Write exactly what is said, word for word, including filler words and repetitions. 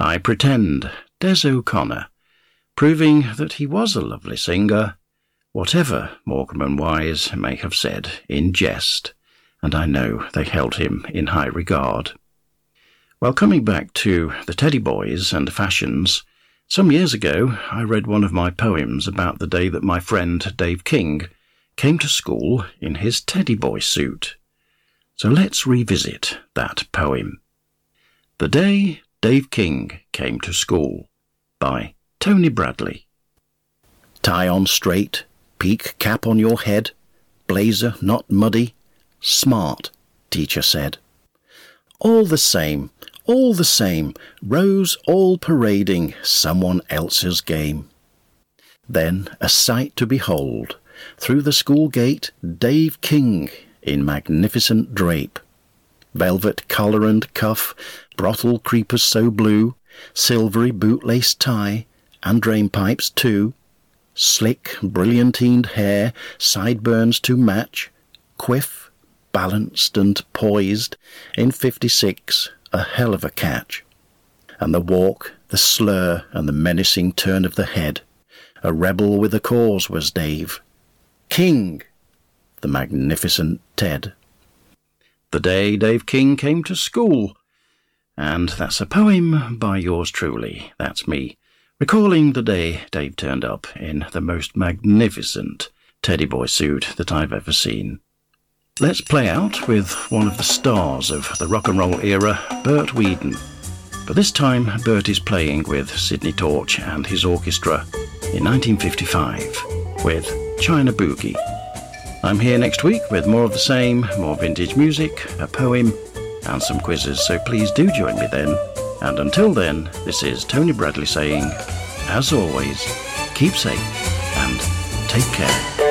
I Pretend, Des O'Connor, proving that he was a lovely singer, whatever Morecambe and Wise may have said in jest, and I know they held him in high regard. Well, coming back to the Teddy Boys and fashions, some years ago I read one of my poems about the day that my friend Dave King came to school in his Teddy Boy suit. So let's revisit that poem. The Day Dave King Came to School by Tony Bradley. Tie on straight, peak cap on your head, blazer not muddy, smart, teacher said. All the same, all the same, rows all parading someone else's game. Then a sight to behold, through the school gate Dave King in magnificent drape. Velvet collar and cuff, brothel creepers so blue, silvery bootlace tie, and drainpipes too, slick, brilliantined hair, sideburns to match, quiff, balanced and poised, in fifty-six, a hell of a catch. And the walk, the slur, and the menacing turn of the head, a rebel with a cause was Dave. King, the magnificent Ted. The Day Dave King Came to School. And that's a poem by yours truly, that's me, recalling the day Dave turned up in the most magnificent Teddy Boy suit that I've ever seen. Let's play out with one of the stars of the rock and roll era, Bert Weedon. But this time Bert is playing with Sidney Torch and his orchestra in nineteen fifty-five with China Boogie. I'm here next week with more of the same, more vintage music, a poem, and some quizzes, so please do join me then. And until then, this is Tony Bradley saying, as always, keep safe and take care.